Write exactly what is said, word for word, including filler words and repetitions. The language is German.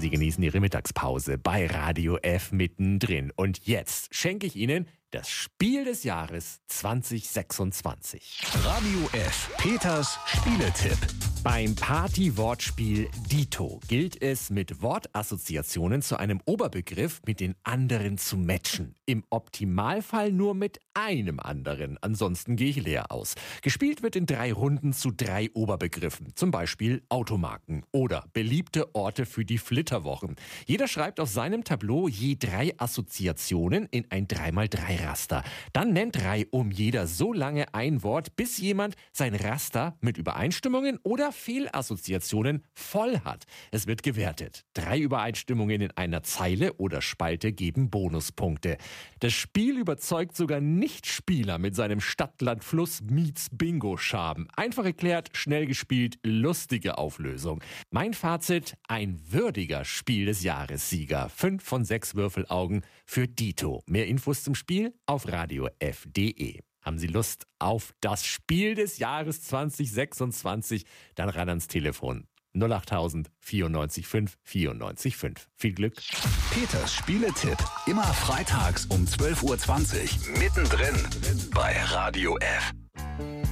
Sie genießen Ihre Mittagspause bei Radio F mittendrin. Und jetzt schenke ich Ihnen das Spiel des Jahres zwanzig sechsundzwanzig. Radio F. Peters Spieletipp. Beim Party-Wortspiel Dito gilt es, mit Wortassoziationen zu einem Oberbegriff mit den anderen zu matchen. Im Optimalfall nur mit einem anderen, ansonsten gehe ich leer aus. Gespielt wird in drei Runden zu drei Oberbegriffen, zum Beispiel Automarken oder beliebte Orte für die Flitterwochen. Jeder schreibt auf seinem Tableau je drei Assoziationen in ein drei mal drei Raster. Dann nennt reihum jeder so lange ein Wort, bis jemand sein Raster mit Übereinstimmungen oder Fehlassoziationen voll hat. Es wird gewertet. Drei Übereinstimmungen in einer Zeile oder Spalte geben Bonuspunkte. Das Spiel überzeugt sogar Nichtspieler mit seinem Stadt-Land-Fluss-Meets-Bingo-Schaben. Einfach erklärt, schnell gespielt, lustige Auflösung. Mein Fazit: ein würdiger Spiel des Jahressieger. Fünf von sechs Würfelaugen für Dito. Mehr Infos zum Spiel auf radio f punkt d e. Haben Sie Lust auf das Spiel des Jahres zwanzig sechsundzwanzig? Dann ran ans Telefon. null acht tausend vierundneunzig fünf vierundneunzig fünf. Viel Glück. Peters Spieletipp. Immer freitags um zwölf Uhr zwanzig. Mittendrin bei Radio F.